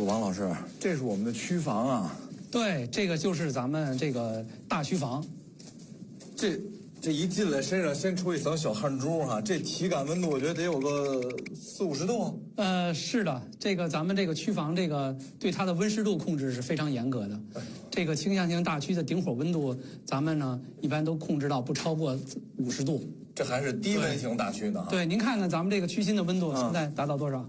王老师，这是我们的区房啊。 对，这个就是咱们这个大区房。 这一进来，身上先出一层小汗珠哈，这体感温度我觉得得有个40-50度。 是的，这个咱们这个区房这个对它的温湿度控制是非常严格的。这个倾向型大区的顶火温度，咱们呢一般都控制到不超过50度。 这还是低温型大区呢。 对，您看看咱们这个区心的温度现在达到多少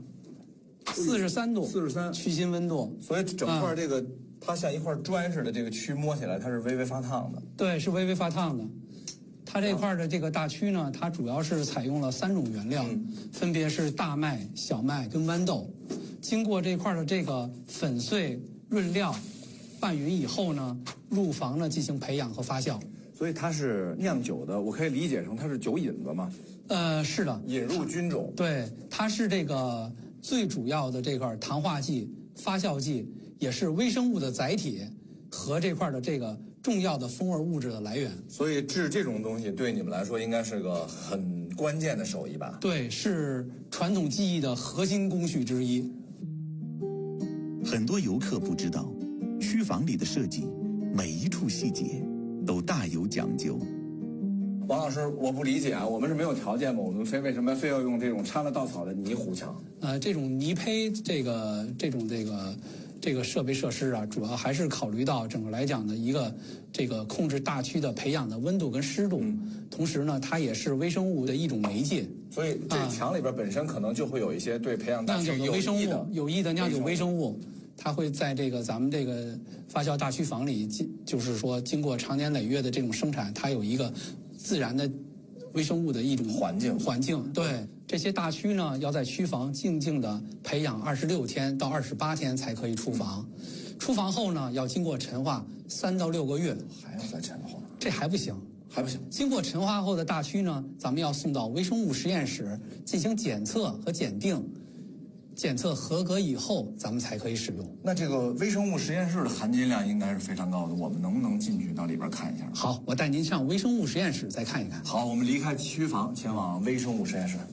？43度。 43 区心温度。 所以整块这个它像一块砖似的，这个区摸起来它是微微发烫的。 对，是微微发烫的。它这块的这个大区呢，它主要是采用了3种原料，分别是大麦、小麦跟豌豆。经过这块的这个粉碎、润料、拌匀以后呢，入房呢进行培养和发酵。 所以它是酿酒的，我可以理解成它是酒引子吗？ 是的， 引入菌种。 对，它是这个最主要的这块糖化剂、发酵剂，也是微生物的载体和这块的这个重要的风味物质的来源。 所以制这种东西对你们来说应该是个很关键的手艺吧？ 对，是传统技艺的核心工序之一。 很多游客不知道，区房里的设计每一处细节都大有讲究。 王老师，我不理解啊，我们是没有条件吗？我们为什么非要用这种掺了稻草的泥糊墙？ 这种泥胚这个设备设施啊，主要还是考虑到整个来讲的一个这个控制大区的培养的温度跟湿度，同时呢，它也是微生物的一种媒介。 所以这墙里边本身可能就会有一些对培养大区有益的酿酒微生物，它会在这个咱们这个发酵大区房里，就是说经过长年累月的这种生产，它有一个自然的微生物的一种环境。对，这些大区呢，要在区房静静的培养26天到28天才可以出房。出房后呢，要经过陈化3到6个月。 还要再陈化？ 这还不行。 还不行。 经过陈化后的大区呢，咱们要送到微生物实验室进行检测和检定，检测合格以后，咱们才可以使用。 那这个微生物实验室的含金量应该是非常高的，我们能不能进去到里边看一下？ 好，我带您上微生物实验室再看一看。 好，我们离开区房，前往微生物实验室。